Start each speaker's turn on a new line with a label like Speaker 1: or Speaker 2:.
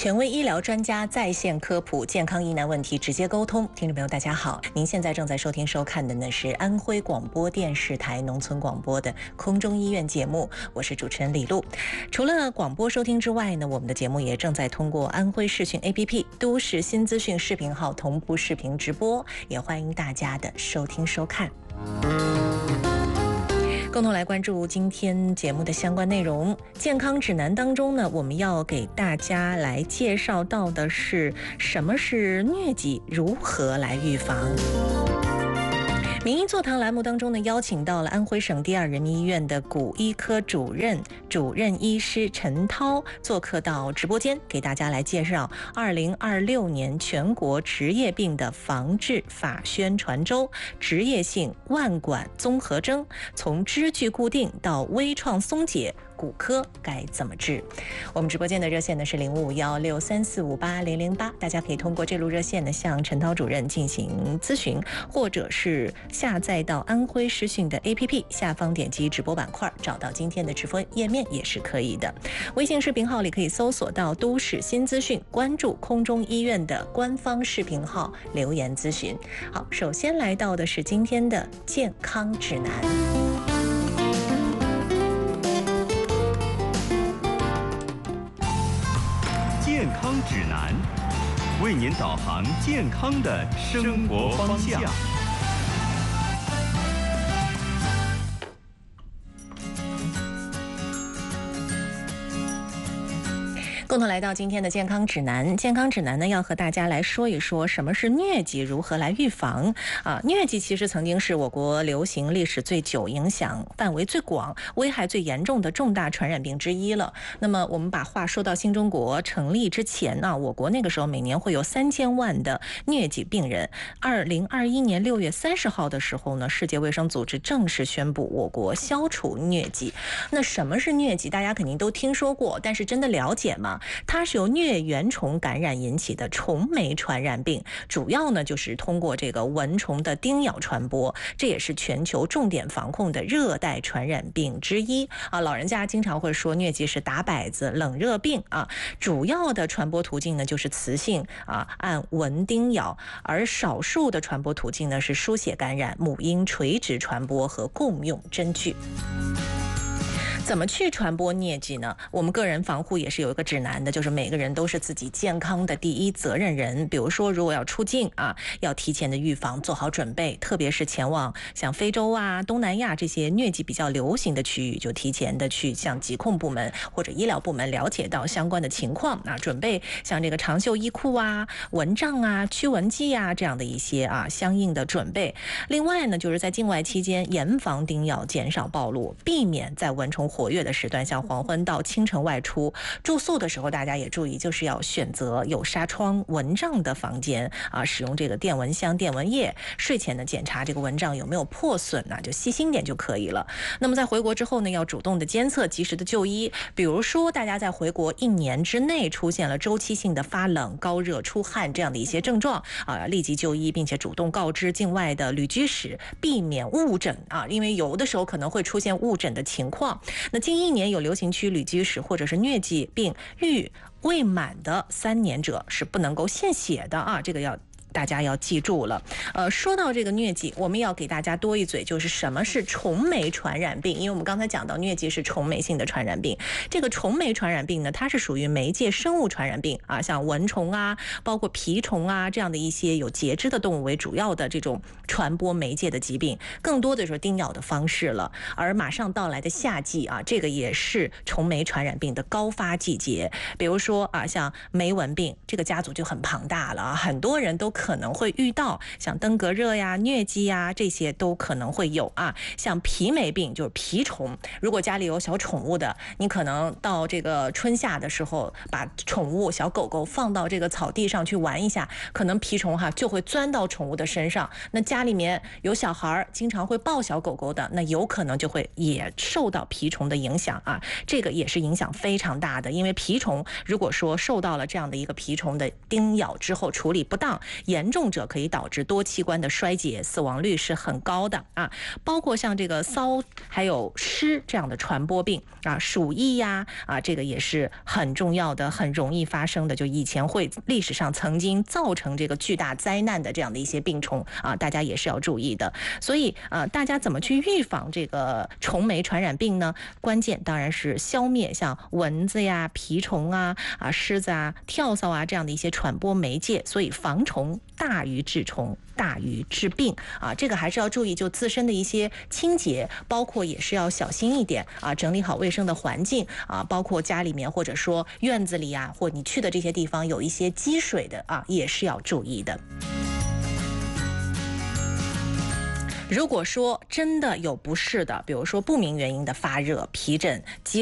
Speaker 1: 权威医疗专家在线科普健康疑难问题直接沟通。听众朋友大家好，您现在正在收听收看的呢是安徽广播电视台农村广播的空中医院节目，我是主持人李璐。除了广播收听之外呢，我们的节目也正在通过安徽视讯 APP 都市新资讯视频号同步视频直播，也欢迎大家的收听收看。共同来关注今天节目的相关内容。健康指南当中呢，我们要给大家来介绍到的是什么是疟疾，如何来预防。名医座谈栏目当中呢，邀请到了安徽省第二人民医院的骨医科主任医师陈涛做客到直播间，给大家来介绍2026年全国职业病的防治法宣传周，职业性腕管综合征，从支距固定到微创松解，骨科该怎么治？我们直播间的热线呢是055163458008，大家可以通过这路热线呢向陈涛主任进行咨询，或者是下载到安徽视讯的 APP， 下方点击直播板块，找到今天的直播页面也是可以的。微信视频号里可以搜索到都市新资讯，关注空中医院的官方视频号留言咨询。好，首先来到的是今天的健康指南。
Speaker 2: 健康指南，为您导航健康的生活方向。
Speaker 1: 共同来到今天的健康指南。健康指南呢，要和大家来说一说什么是疟疾，如何来预防啊。疟疾其实曾经是我国流行历史最久、影响范围最广、危害最严重的重大传染病之一了。那么我们把话说到新中国成立之前呢，我国那个时候每年会有3000万的疟疾病人。2021年6月30号的时候呢，世界卫生组织正式宣布我国消除疟疾。那什么是疟疾？大家肯定都听说过，但是真的了解吗？它是由疟原虫感染引起的虫媒传染病，主要呢就是通过这个蚊虫的叮咬传播，这也是全球重点防控的热带传染病之一啊。老人家经常会说疟疾是打摆子、冷热病啊。主要的传播途径呢就是雌性啊，按蚊叮咬，而少数的传播途径呢是输血感染、母婴垂直传播和共用针具。怎么去传播疟疾呢？我们个人防护也是有一个指南的，就是每个人都是自己健康的第一责任人。比如说，如果要出境啊，要提前的预防，做好准备，特别是前往像非洲啊、东南亚这些疟疾比较流行的区域，就提前的去向疾控部门或者医疗部门了解到相关的情况啊，准备像这个长袖衣裤啊、蚊帐啊、驱蚊剂啊这样的一些相应的准备。另外呢，就是在境外期间严防叮咬，减少暴露，避免在蚊虫活跃的时段，像黄昏到清晨外出。住宿的时候大家也注意，就是要选择有纱窗、蚊帐的房间啊，使用这个电蚊香、电蚊液。睡前呢检查这个蚊帐有没有破损就细心点就可以了。那么在回国之后呢，要主动的监测，及时的就医。比如说大家在回国1年之内出现了周期性的发冷、高热、出汗这样的一些症状啊，立即就医，并且主动告知境外的旅居史，避免误诊啊，因为有的时候可能会出现误诊的情况。那近1年有流行区旅居史或者是疟疾病未满的3年者是不能够献血的啊，这个大家要记住了。说到这个疟疾，我们要给大家多一嘴，就是什么是虫媒传染病。因为我们刚才讲到疟疾是虫媒性的传染病，这个虫媒传染病呢，它是属于媒介生物传染病啊，像蚊虫啊，包括蜱虫啊这样的一些有节肢的动物为主要的这种传播媒介的疾病，更多的是叮咬的方式了。而马上到来的夏季啊，这个也是虫媒传染病的高发季节。比如说像霉蚊病，这个家族就很庞大了，很多人都可能会遇到，像登革热呀、疟疾呀，这些都可能会有啊。像皮霉病就是蜱虫，如果家里有小宠物的，你可能到这个春夏的时候，把宠物小狗狗放到这个草地上去玩一下，可能蜱虫就会钻到宠物的身上。那家里面有小孩经常会抱小狗狗的，那有可能就会也受到蜱虫的影响啊。这个也是影响非常大的，因为蜱虫如果说受到了这样的一个蜱虫的叮咬之后处理不当， 严重者可以导致多器官的衰竭，死亡率是很高的啊。包括像这个骚还有湿这样的传播病啊，鼠疫呀这个也是很重要的，很容易发生的，就以前历史上曾经造成这个巨大灾难的这样的一些病虫啊，大家也是要注意的。所以大家怎么去预防这个虫媒传染病呢？关键当然是消灭像蚊子呀、蜱虫虱子跳蚤这样的一些传播媒介。所以防虫大于治虫，大于治病这个还是要注意，就自身的一些清洁，包括也是要小心一点整理好卫生的环境包括家里面或者说院子里或你去的这些地方有一些积水的也是要注意的。如果说真的有不适的，比如说不明原因的发热、皮疹、